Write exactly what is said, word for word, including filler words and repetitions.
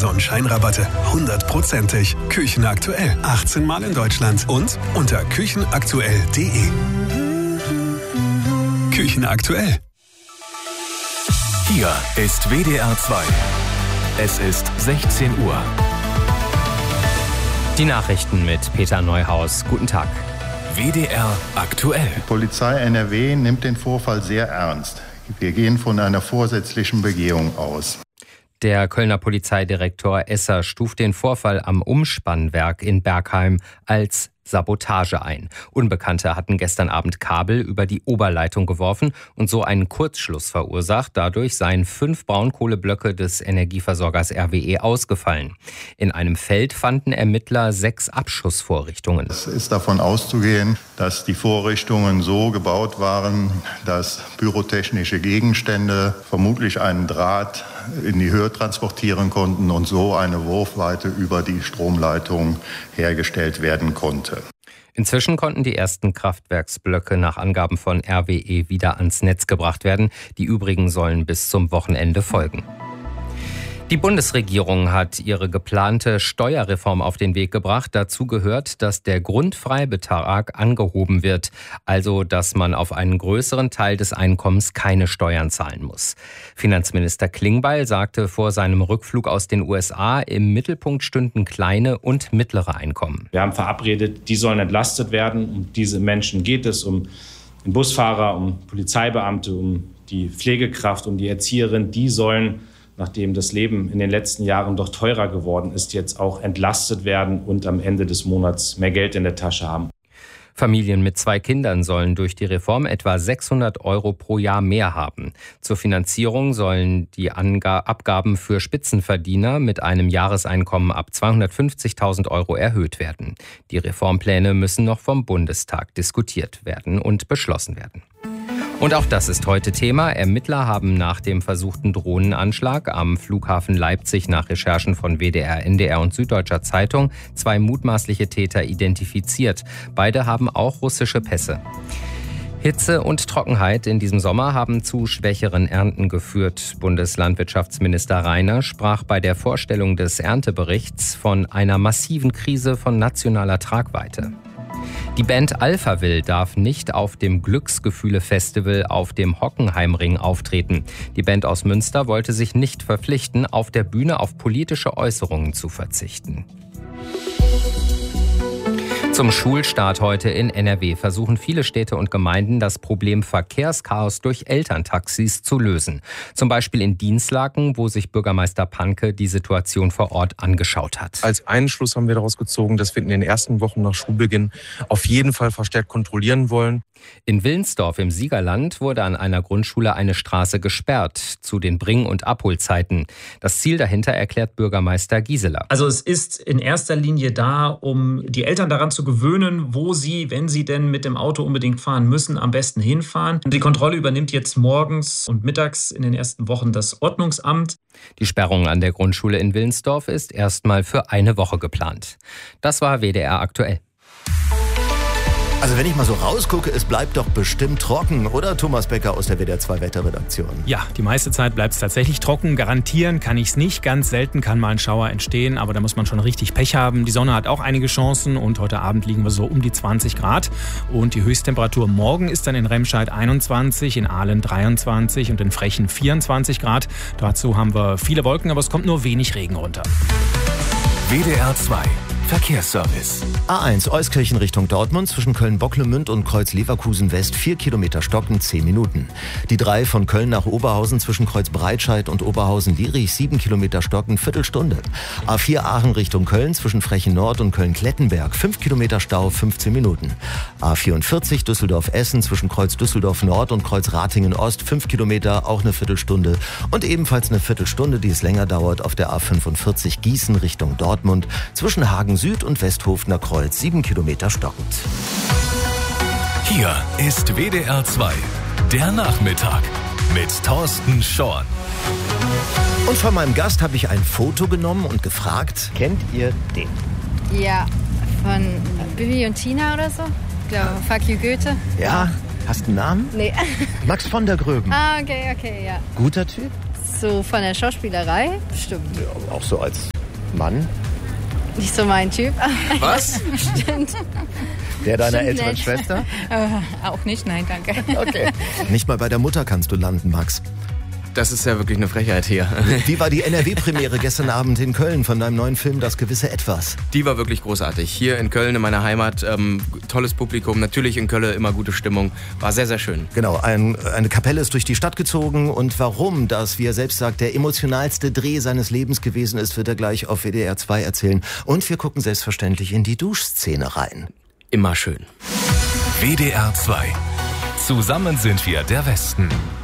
Sonnenscheinrabatte hundertprozentig. Küchenaktuell, achtzehn Mal in Deutschland und unter küchenaktuell punkt de. Küchenaktuell. Hier ist W D R zwei. Es ist sechzehn Uhr. Die Nachrichten mit Peter Neuhaus. Guten Tag. W D R aktuell. Die Polizei N R W nimmt den Vorfall sehr ernst. Wir gehen von einer vorsätzlichen Begehung aus. Der Kölner Polizeidirektor Esser stuft den Vorfall am Umspannwerk in Bergheim als Sabotage ein. Unbekannte hatten gestern Abend Kabel über die Oberleitung geworfen und so einen Kurzschluss verursacht. Dadurch seien fünf Braunkohleblöcke des Energieversorgers R W E ausgefallen. In einem Feld fanden Ermittler sechs Abschussvorrichtungen. Es ist davon auszugehen, dass die Vorrichtungen so gebaut waren, dass pyrotechnische Gegenstände vermutlich einen Draht in die Höhe transportieren konnten und so eine Wurfweite über die Stromleitung hergestellt werden konnte. Inzwischen konnten die ersten Kraftwerksblöcke nach Angaben von R W E wieder ans Netz gebracht werden. Die übrigen sollen bis zum Wochenende folgen. Die Bundesregierung hat ihre geplante Steuerreform auf den Weg gebracht. Dazu gehört, dass der Grundfreibetrag angehoben wird, also dass man auf einen größeren Teil des Einkommens keine Steuern zahlen muss. Finanzminister Klingbeil sagte vor seinem Rückflug aus den U S A, im Mittelpunkt stünden kleine und mittlere Einkommen. Wir haben verabredet, die sollen entlastet werden. Um diese Menschen geht es, um den Busfahrer, um Polizeibeamte, um die Pflegekraft, um die Erzieherin. Die sollen, nachdem das Leben in den letzten Jahren doch teurer geworden ist, jetzt auch entlastet werden und am Ende des Monats mehr Geld in der Tasche haben. Familien mit zwei Kindern sollen durch die Reform etwa sechshundert Euro pro Jahr mehr haben. Zur Finanzierung sollen die Anga- Abgaben für Spitzenverdiener mit einem Jahreseinkommen ab zweihundertfünfzigtausend Euro erhöht werden. Die Reformpläne müssen noch vom Bundestag diskutiert werden und beschlossen werden. Und auch das ist heute Thema. Ermittler haben nach dem versuchten Drohnenanschlag am Flughafen Leipzig nach Recherchen von W D R, N D R und Süddeutscher Zeitung zwei mutmaßliche Täter identifiziert. Beide haben auch russische Pässe. Hitze und Trockenheit in diesem Sommer haben zu schwächeren Ernten geführt. Bundeslandwirtschaftsminister Reiner sprach bei der Vorstellung des Ernteberichts von einer massiven Krise von nationaler Tragweite. Die Band Alphaville darf nicht auf dem Glücksgefühle-Festival auf dem Hockenheimring auftreten. Die Band aus Münster wollte sich nicht verpflichten, auf der Bühne auf politische Äußerungen zu verzichten. Zum Schulstart heute in N R W versuchen viele Städte und Gemeinden, das Problem Verkehrschaos durch Elterntaxis zu lösen. Zum Beispiel in Dinslaken, wo sich Bürgermeister Panke die Situation vor Ort angeschaut hat. Als einen Schluss haben wir daraus gezogen, dass wir in den ersten Wochen nach Schulbeginn auf jeden Fall verstärkt kontrollieren wollen. In Wilnsdorf im Siegerland wurde an einer Grundschule eine Straße gesperrt zu den Bring- und Abholzeiten. Das Ziel dahinter erklärt Bürgermeister Gieseler. Also es ist in erster Linie da, um die Eltern daran zu gewöhnen, wo sie, wenn sie denn mit dem Auto unbedingt fahren müssen, am besten hinfahren. Die Kontrolle übernimmt jetzt morgens und mittags in den ersten Wochen das Ordnungsamt. Die Sperrung an der Grundschule in Wilnsdorf ist erstmal für eine Woche geplant. Das war W D R aktuell. Also wenn ich mal so rausgucke, es bleibt doch bestimmt trocken, oder Thomas Becker aus der W D R zwei Wetterredaktion? Ja, die meiste Zeit bleibt es tatsächlich trocken. Garantieren kann ich es nicht. Ganz selten kann mal ein Schauer entstehen, aber da muss man schon richtig Pech haben. Die Sonne hat auch einige Chancen und heute Abend liegen wir so um die zwanzig Grad. Und die Höchsttemperatur morgen ist dann in Remscheid einundzwanzig, in Aalen dreiundzwanzig und in Frechen vierundzwanzig Grad. Dazu haben wir viele Wolken, aber es kommt nur wenig Regen runter. W D R zwei Verkehrsservice. A eins Euskirchen Richtung Dortmund zwischen Köln-Bocklemünd und Kreuz Leverkusen West vier Kilometer stocken, zehn Minuten. Die drei von Köln nach Oberhausen zwischen Kreuz Breitscheid und Oberhausen-Lierich sieben Kilometer stocken, Viertelstunde. A vier Aachen Richtung Köln zwischen Frechen Nord und Köln-Klettenberg fünf Kilometer Stau, fünfzehn Minuten. A vierundvierzig Düsseldorf-Essen zwischen Kreuz Düsseldorf Nord und Kreuz Ratingen Ost fünf Kilometer, auch eine Viertelstunde. Und ebenfalls eine Viertelstunde, die es länger dauert, auf der A fünfundvierzig Gießen Richtung Dortmund zwischen Hagen Süd und Westhofener Kreuz sieben Kilometer stockend. Hier ist W D R zwei, der Nachmittag mit Thorsten Schorn. Und von meinem Gast habe ich ein Foto genommen und gefragt, kennt ihr den? Ja, von Bibi und Tina oder so. Ich glaube, Fuck you Goethe. Ja, hast du einen Namen? Nee. Max von der Gröben. Ah, okay, okay, ja. Guter Typ? So von der Schauspielerei? Bestimmt. Ja, auch so als Mann? Nicht so mein Typ. Was? Stimmt. Der deiner Stimmt älteren nicht. Schwester? Äh, auch nicht, nein, danke. Okay. Nicht mal bei der Mutter kannst du landen, Max. Das ist ja wirklich eine Frechheit hier. Wie war die N R W-Premiere gestern Abend in Köln von deinem neuen Film Das gewisse Etwas? Die war wirklich großartig. Hier in Köln, in meiner Heimat, ähm, tolles Publikum. Natürlich in Köln immer gute Stimmung. War sehr, sehr schön. Genau, ein, eine Kapelle ist durch die Stadt gezogen und warum das, wie er selbst sagt, der emotionalste Dreh seines Lebens gewesen ist, wird er gleich auf W D R zwei erzählen. Und wir gucken selbstverständlich in die Duschszene rein. Immer schön. W D R zwei. Zusammen sind wir der Westen.